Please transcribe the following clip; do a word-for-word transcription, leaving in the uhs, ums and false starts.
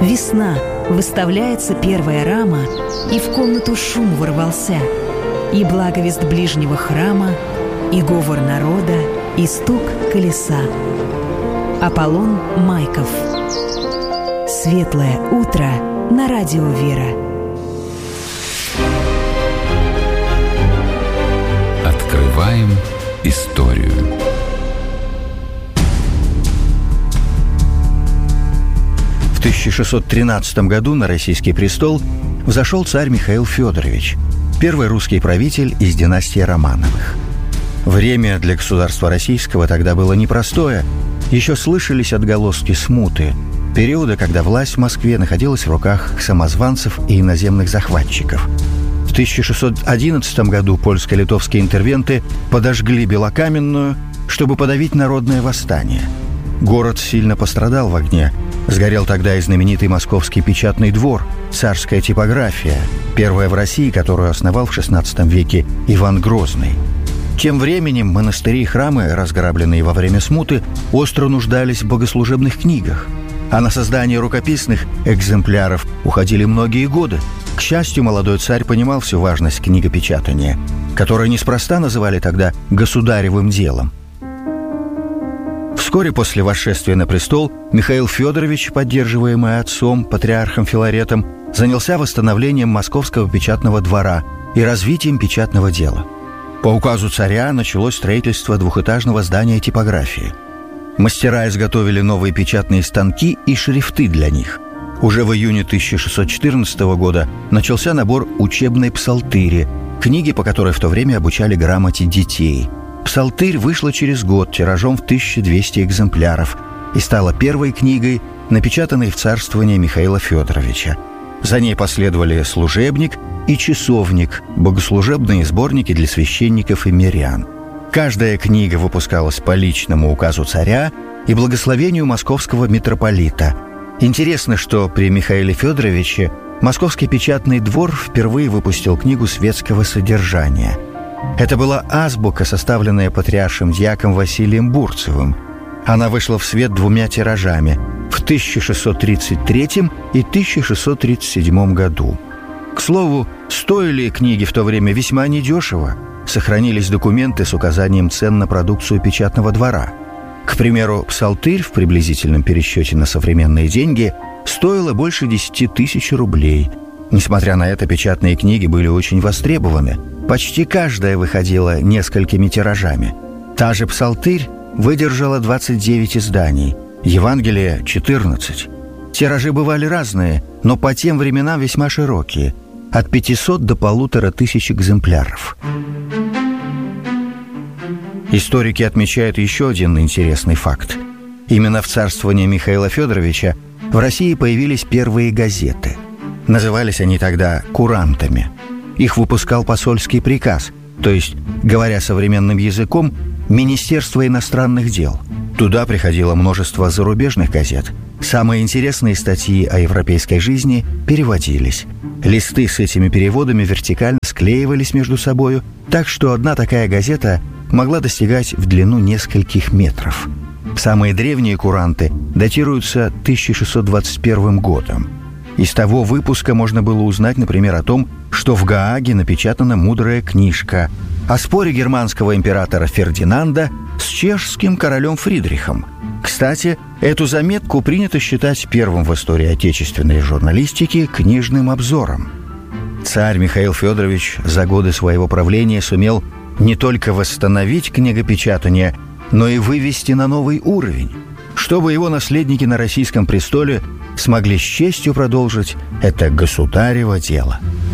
Весна, выставляется первая рама, и в комнату шум ворвался, и благовест ближнего храма, и говор народа, и стук колеса. Аполлон Майков. Светлое утро на радио «Вера». Открываем историю. В тысяча шестьсот тринадцатом году на российский престол взошел царь Михаил Федорович, первый русский правитель из династии Романовых. Время для государства российского тогда было непростое. Еще слышались отголоски смуты, периода, когда власть в Москве находилась в руках самозванцев и иноземных захватчиков. В тысяча шестьсот одиннадцатом году польско-литовские интервенты подожгли Белокаменную, чтобы подавить народное восстание. Город сильно пострадал в огне. Сгорел тогда и знаменитый московский печатный двор, царская типография, первая в России, которую основал в шестнадцатом веке Иван Грозный. Тем временем монастыри и храмы, разграбленные во время смуты, остро нуждались в богослужебных книгах, а на создание рукописных экземпляров уходили многие годы. К счастью, молодой царь понимал всю важность книгопечатания, которое неспроста называли тогда «государевым делом». Вскоре после восшествия на престол Михаил Федорович, поддерживаемый отцом, патриархом Филаретом, занялся восстановлением Московского печатного двора и развитием печатного дела. По указу царя началось строительство двухэтажного здания типографии. Мастера изготовили новые печатные станки и шрифты для них. Уже в июне тысяча шестьсот четырнадцатого года начался набор учебной псалтыри, книги, по которой в то время обучали грамоте детей. «Псалтырь» вышла через год тиражом в тысячу двести экземпляров и стала первой книгой, напечатанной в царствование Михаила Федоровича. За ней последовали «Служебник» и «Часовник», богослужебные сборники для священников и мирян. Каждая книга выпускалась по личному указу царя и благословению московского митрополита. Интересно, что при Михаиле Федоровиче Московский печатный двор впервые выпустил книгу светского содержания. Это была азбука, составленная патриаршим дьяком Василием Бурцевым. Она вышла в свет двумя тиражами в тысяча шестьсот тридцать третьем и тысяча шестьсот тридцать седьмом году. К слову, стоили книги в то время весьма недешево. Сохранились документы с указанием цен на продукцию печатного двора. К примеру, «Псалтырь» в приблизительном пересчете на современные деньги стоила больше десяти тысяч рублей. Несмотря на это, печатные книги были очень востребованы. Почти каждая выходила несколькими тиражами. Та же «Псалтырь» выдержала двадцать девять изданий, «Евангелие» — четырнадцать. Тиражи бывали разные, но по тем временам весьма широкие – от пятисот до полутора тысяч экземпляров. Историки отмечают еще один интересный факт. Именно в царствовании Михаила Федоровича в России появились первые газеты. Назывались они тогда «курантами». Их выпускал посольский приказ, то есть, говоря современным языком, Министерство иностранных дел. Туда приходило множество зарубежных газет. Самые интересные статьи о европейской жизни переводились. Листы с этими переводами вертикально склеивались между собою, так что одна такая газета могла достигать в длину нескольких метров. Самые древние куранты датируются тысяча шестьсот двадцать первым годом. Из того выпуска можно было узнать, например, о том, что в Гааге напечатана мудрая книжка о споре германского императора Фердинанда с чешским королем Фридрихом. Кстати, эту заметку принято считать первым в истории отечественной журналистики книжным обзором. Царь Михаил Федорович за годы своего правления сумел не только восстановить книгопечатание, но и вывести на новый уровень, чтобы его наследники на российском престоле смогли с честью продолжить это государево дело.